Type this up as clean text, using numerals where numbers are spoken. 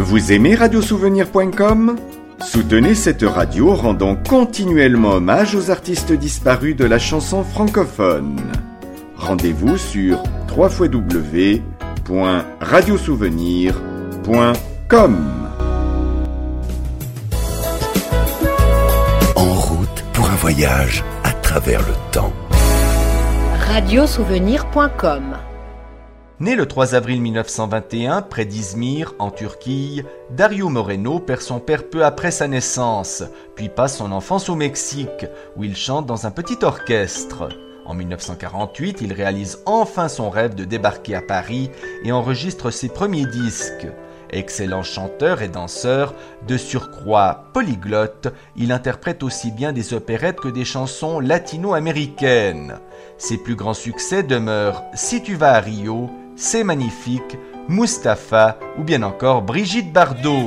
Vous aimez radiosouvenir.com ? Soutenez cette radio rendant continuellement hommage aux artistes disparus de la chanson francophone. Rendez-vous sur www.radiosouvenir.com. En route pour un voyage à travers le temps. Radiosouvenir.com. Né le 3 avril 1921, près d'Izmir, en Turquie, Dario Moreno perd son père peu après sa naissance, puis passe son enfance au Mexique, où il chante dans un petit orchestre. En 1948, il réalise enfin son rêve de débarquer à Paris et enregistre ses premiers disques. Excellent chanteur et danseur, de surcroît polyglotte, il interprète aussi bien des opérettes que des chansons latino-américaines. Ses plus grands succès demeurent « Si tu vas à Rio », « C'est magnifique », « Mustapha » ou bien encore « Brigitte Bardot ».